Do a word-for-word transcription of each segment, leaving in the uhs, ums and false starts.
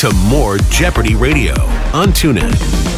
to more Jeopardy Radio on TuneIn.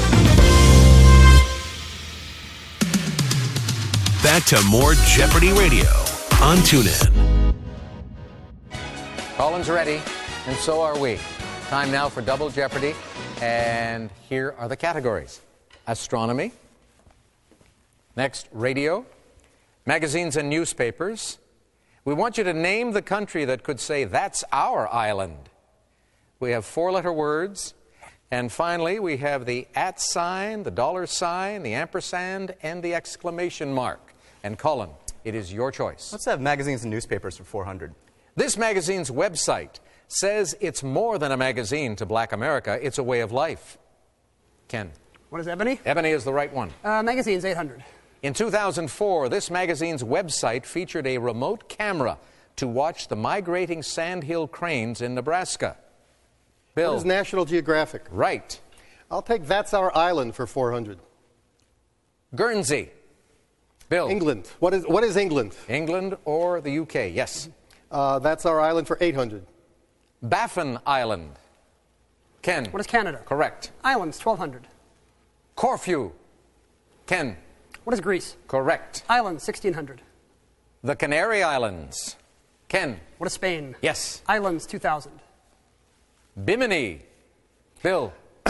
Back to more Jeopardy Radio on TuneIn. Colin's ready, and so are we. Time now for Double Jeopardy, and here are the categories. Astronomy. Next, radio. Magazines and newspapers. We want you to name the country that could say, "That's our island." We have four-letter words. And finally, we have the at sign, the dollar sign, the ampersand, and the exclamation mark. And Colin, it is your choice. Let's have magazines and newspapers for four hundred. This magazine's website says it's more than a magazine to Black America. It's a way of life. Ken. What is Ebony? Ebony is the right one. Uh, magazines, eight hundred. In two thousand four, this magazine's website featured a remote camera to watch the migrating sandhill cranes in Nebraska. Bill. What is National Geographic? Right. I'll take That's Our Island for four hundred. Guernsey. Bill. England. What is, what is England? England or the U K, yes. Uh, That's Our Island for eight hundred. Baffin Island. Ken. What is Canada? Correct. Islands, twelve hundred. Corfu. Ken. What is Greece? Correct. Islands, sixteen hundred. The Canary Islands. Ken. What is Spain? Yes. Islands, two thousand. Bimini. Bill.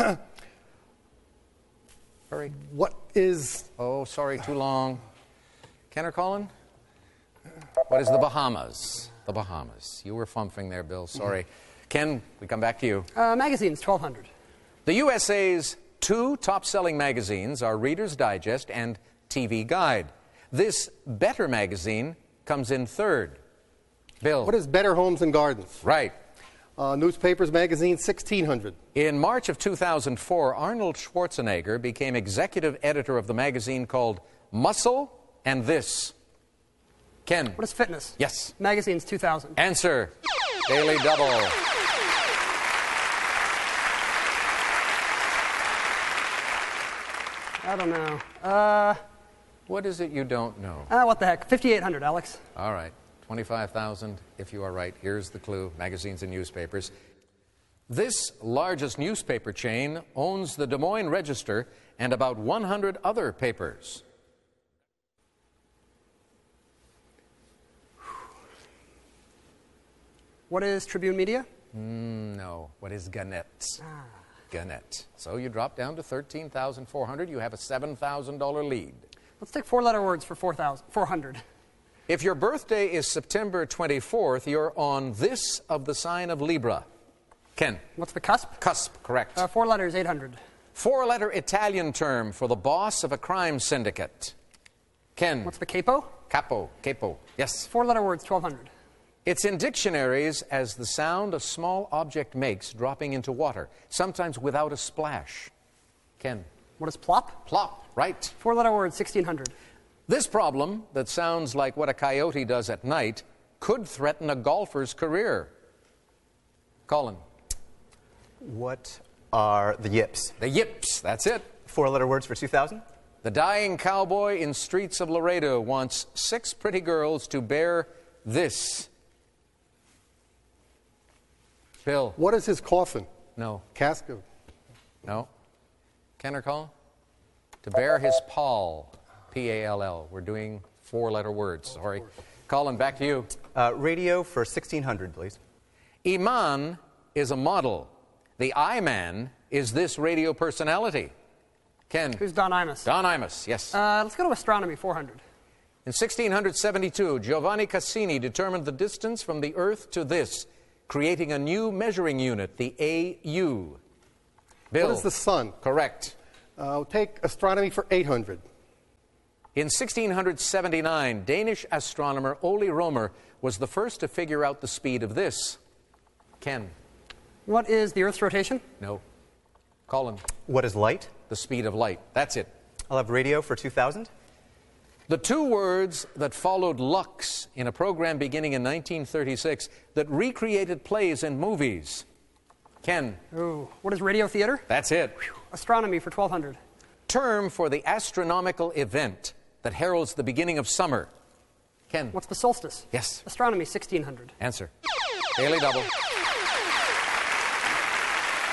Hurry. What is... Oh, sorry, too long. Ken or Colin? What is the Bahamas? The Bahamas. You were fumphing there, Bill. Sorry. Ken, we come back to you. Uh, magazines, twelve hundred. The U S A's two top-selling magazines are Reader's Digest and T V Guide. This Better magazine comes in third. Bill. What is Better Homes and Gardens? Right. Uh, newspapers, magazine, sixteen hundred. In March of two thousand four, Arnold Schwarzenegger became executive editor of the magazine called Muscle and This. Ken. What is fitness? Yes. Magazines, two thousand. Answer. Daily Double. I don't know. Uh, what is it you don't know? Uh, what the heck? fifty-eight hundred, Alex. All right. twenty-five thousand if you are right. Here's the clue. Magazines and newspapers. This largest newspaper chain owns the Des Moines Register and about one hundred other papers. What is Tribune Media? Mm, no. What is Gannett? Ah. Gannett. So you drop down to thirteen thousand four hundred. You have a seven thousand dollar lead. Let's take four-letter words for four thousand, four hundred. If your birthday is September twenty-fourth, you're on this of the sign of Libra. Ken. What's the cusp? Cusp, correct. Uh, four letters, eight hundred. Four-letter Italian term for the boss of a crime syndicate. Ken. What's the capo? Capo, capo, yes. Four-letter words, twelve hundred. It's in dictionaries as the sound a small object makes dropping into water, sometimes without a splash. Ken. What is plop? Plop, right. Four-letter word, sixteen hundred. This problem, that sounds like what a coyote does at night, could threaten a golfer's career. Colin. What are the yips? The yips, that's it. Four-letter words for two thousand. The dying cowboy in streets of Laredo wants six pretty girls to bear this. Bill. What is his coffin? No. Casket? No. Ken or Colin? To bear his pall. P A L L. We're doing four-letter words. Sorry. Colin, back to you. Uh, radio for sixteen hundred, please. Iman is a model. The I-Man is this radio personality. Ken. Who's Don Imus? Don Imus, yes. Uh, let's go to astronomy, four hundred. In sixteen seventy-two, Giovanni Cassini determined the distance from the Earth to this, creating a new measuring unit, the A U. Bill. What is the sun? Correct. Uh, I'll take astronomy for eight hundred. In sixteen seventy-nine, Danish astronomer Ole Romer was the first to figure out the speed of this. Ken. What is the Earth's rotation? No. Colin. What is light? The speed of light. That's it. I'll have radio for two thousand. The two words that followed Lux in a program beginning in nineteen thirty-six that recreated plays and movies. Ken. Ooh. What is radio theater? That's it. Whew. Astronomy for twelve hundred. Term for the astronomical event that heralds the beginning of summer. Ken. What's the solstice? Yes. Astronomy, sixteen hundred. Answer. Daily Double.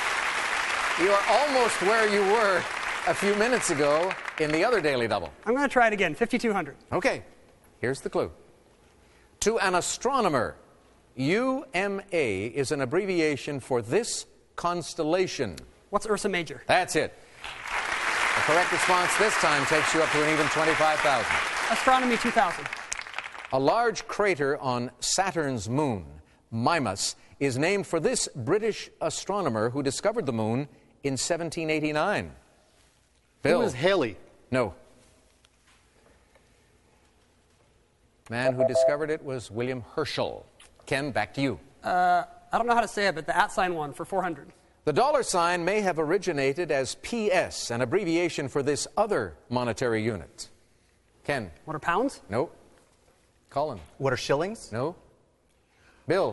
You are almost where you were a few minutes ago in the other Daily Double. I'm going to try it again. fifty-two hundred. Okay, here's the clue. To an astronomer, U M A is an abbreviation for this constellation. What's Ursa Major? That's it. The correct response this time takes you up to an even twenty-five thousand. Astronomy two thousand. A large crater on Saturn's moon, Mimas, is named for this British astronomer who discovered the moon in seventeen eighty-nine. Bill. Who is Haley? No. Man who discovered it was William Herschel. Ken, back to you. Uh, I don't know how to say it, but the at sign one for four hundred. The dollar sign may have originated as P S, an abbreviation for this other monetary unit. Ken? What are pounds? No. Colin? What are shillings? No. Bill?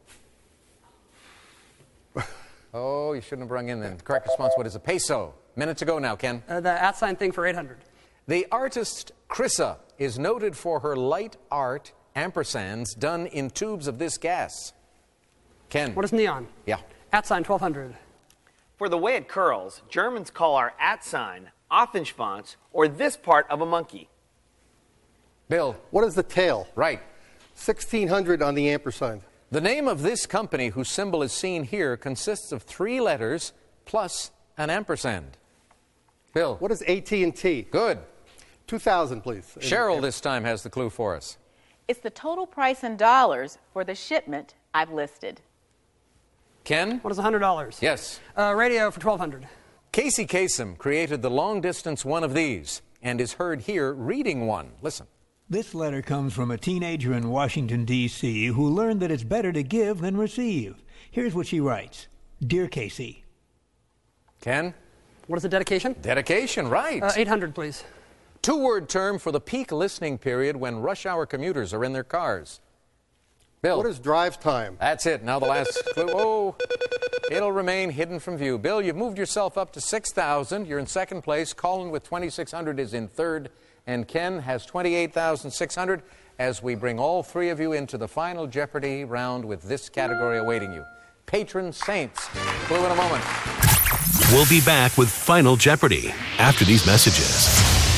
Oh, you shouldn't have brung in then. The correct response, what is a peso? Minute to go now, Ken. Uh, the at sign thing for eight hundred. The artist Chrissa is noted for her light art ampersands done in tubes of this gas. Ken? What is neon? Yeah. At sign twelve hundred. For the way it curls, Germans call our at sign Affenschwanz, or this part of a monkey. Bill? What is the tail? Right. sixteen hundred on the ampersand. The name of this company, whose symbol is seen here, consists of three letters plus an ampersand. Bill? What is A T and T? Good. two thousand, please. Cheryl this time has the clue for us. It's the total price in dollars for the shipment I've listed. Ken? What is one hundred dollars? Yes. Uh, radio for twelve hundred. Casey Kasem created the long-distance one of these and is heard here reading one. Listen. This letter comes from a teenager in Washington, D C who learned that it's better to give than receive. Here's what she writes. Dear Casey. Ken? What is the dedication? Dedication, right. Uh, eight hundred, please. Two-word term for the peak listening period when rush hour commuters are in their cars. Bill? What is drive time? That's it. Now the last clue. Oh, it'll remain hidden from view. Bill, you've moved yourself up to six thousand. You're in second place. Colin with twenty-six hundred is in third. And Ken has twenty-eight thousand six hundred as we bring all three of you into the final Jeopardy round with this category awaiting you. Patron saints. Clue in a moment. We'll be back with Final Jeopardy after these messages.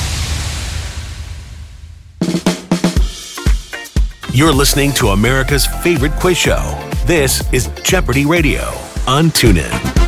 You're listening to America's favorite quiz show. This is Jeopardy Radio on TuneIn.